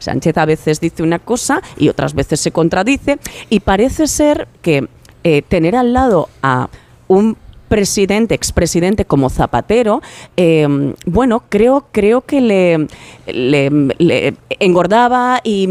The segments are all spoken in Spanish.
Sánchez a veces dice una cosa y otras veces se contradice, y parece ser que tener al lado a un expresidente como Zapatero, bueno, creo que le engordaba y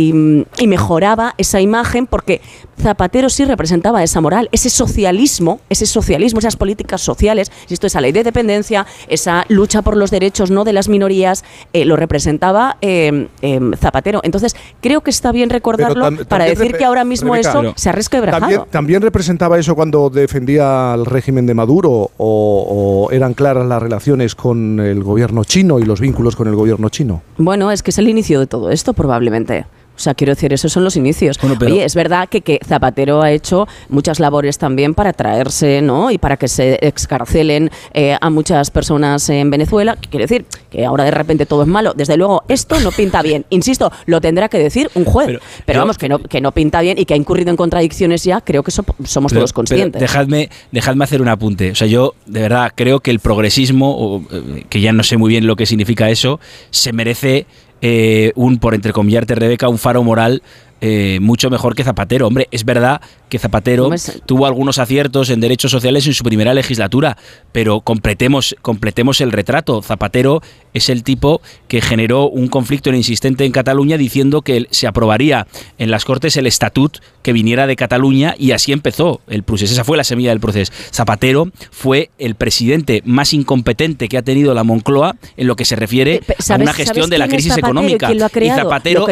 mejoraba esa imagen, porque Zapatero sí representaba esa moral, ese socialismo, esas políticas sociales, esto, esa ley de dependencia, esa lucha por los derechos, ¿no?, de las minorías, lo representaba Zapatero. Entonces, creo que está bien recordarlo para decir que ahora mismo Rebeca, eso se ha resquebrajado. ¿También representaba eso cuando defendía al régimen de Maduro, o eran claras las relaciones con el gobierno chino y los vínculos con el gobierno chino? Bueno, es que es el inicio de todo esto, probablemente. O sea, quiero decir, esos son los inicios. Bueno, oye, es verdad que Zapatero ha hecho muchas labores también para traerse, ¿no?, y para que se excarcelen a muchas personas en Venezuela. Quiero decir que ahora de repente todo es malo. Desde luego, esto no pinta bien. Insisto, lo tendrá que decir un juez. Pero vamos, que no pinta bien y que ha incurrido en contradicciones ya, creo que somos todos conscientes. Dejadme hacer un apunte. O sea, yo de verdad creo que el progresismo, que ya no sé muy bien lo que significa eso, se merece por entrecomillarte, Rebeca, un faro moral mucho mejor que Zapatero. Hombre, es verdad que Zapatero tuvo algunos aciertos en derechos sociales en su primera legislatura, pero completemos el retrato. Zapatero es el tipo que generó un conflicto insistente en Cataluña diciendo que se aprobaría en las Cortes el estatut que viniera de Cataluña, y así empezó el procés. Esa fue la semilla del proceso. Zapatero fue el presidente más incompetente que ha tenido la Moncloa en lo que se refiere a una gestión de la crisis económica. Y Zapatero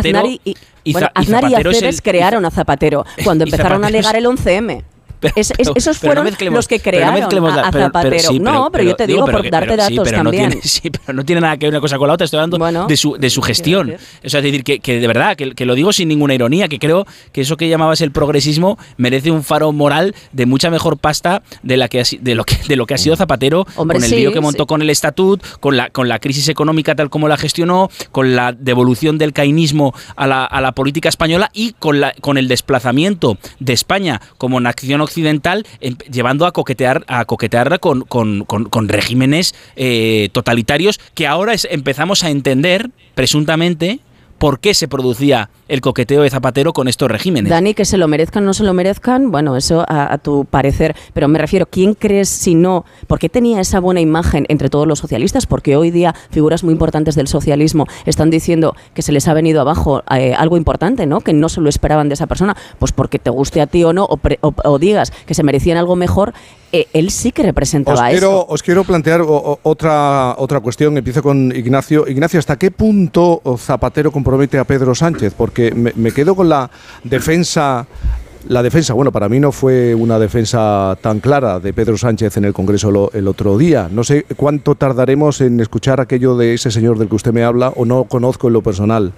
Aznar y Aceves crearon a Zapatero cuando empezaron a negar el 11M. Esos fueron los que crearon a Zapatero. Pero yo te digo, por darte datos también. Pero no tiene nada que ver una cosa con la otra. Estoy hablando de su gestión. O sea, es decir, que de verdad, que lo digo sin ninguna ironía, que creo que eso que llamabas el progresismo merece un faro moral de mucha mejor pasta de lo que ha sido Zapatero. Hombre, con el lío que montó con el estatut, con la crisis económica tal como la gestionó, con la devolución del cainismo a la política española, y con el desplazamiento de España como nación occidental, llevando a coquetearla con regímenes totalitarios, que ahora empezamos a entender, presuntamente, por qué se producía el coqueteo de Zapatero con estos regímenes. Dani, que se lo merezcan o no se lo merezcan, bueno, eso a tu parecer, pero me refiero, ¿quién crees si no? ¿Por qué tenía esa buena imagen entre todos los socialistas? Porque hoy día figuras muy importantes del socialismo están diciendo que se les ha venido abajo algo importante, ¿no?, que no se lo esperaban de esa persona. Pues porque te guste a ti o no, o digas que se merecían algo mejor, él sí que representaba eso. Os quiero plantear otra cuestión. Empiezo con Ignacio. Ignacio, ¿hasta qué punto Zapatero compromete a Pedro Sánchez? Porque me quedo con la defensa. La defensa, bueno, para mí no fue una defensa tan clara de Pedro Sánchez en el Congreso el otro día. No sé cuánto tardaremos en escuchar aquello de ese señor del que usted me habla, o no conozco en lo personal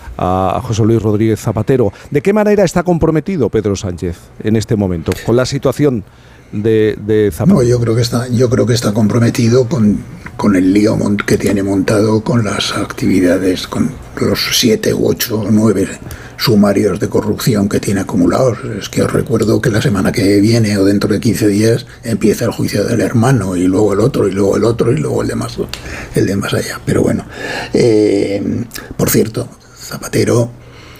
a José Luis Rodríguez Zapatero. ¿De qué manera está comprometido Pedro Sánchez en este momento con la situación de Zapatero? No, yo creo que está comprometido con el lío que tiene montado, con las actividades, con los 7 u 8 o 9 sumarios de corrupción que tiene acumulados. Es que os recuerdo que la semana que viene o dentro de 15 días empieza el juicio del hermano, y luego el otro, y luego el otro, y luego el de más allá. Pero bueno, por cierto, Zapatero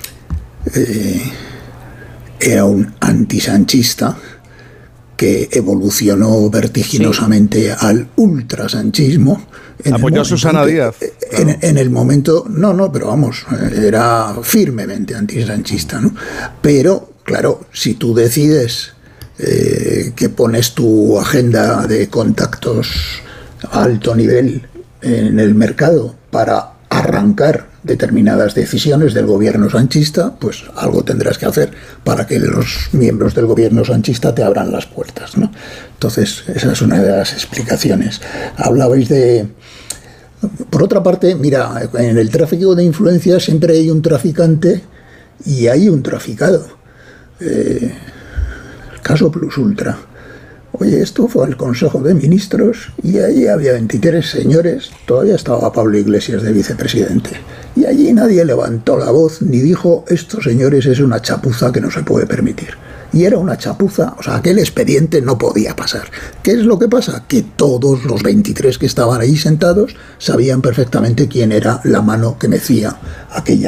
era un antisanchista que evolucionó vertiginosamente al ultrasanchismo. Apoyó a Susana Díaz. En el momento, pero vamos, era firmemente antisanchista, ¿no? Pero, claro, si tú decides que pones tu agenda de contactos a alto nivel en el mercado para arrancar determinadas decisiones del gobierno sanchista, pues algo tendrás que hacer para que los miembros del gobierno sanchista te abran las puertas, ¿no? Entonces, esa es una de las explicaciones. Hablabais de... Por otra parte, mira, en el tráfico de influencias siempre hay un traficante y hay un traficado. El caso Plus Ultra. Oye, esto fue al Consejo de Ministros y allí había 23 señores, todavía estaba Pablo Iglesias de vicepresidente. Y allí nadie levantó la voz ni dijo, estos señores es una chapuza que no se puede permitir. Y era una chapuza, o sea, aquel expediente no podía pasar. ¿Qué es lo que pasa? Que todos los 23 que estaban ahí sentados sabían perfectamente quién era la mano que mecía aquella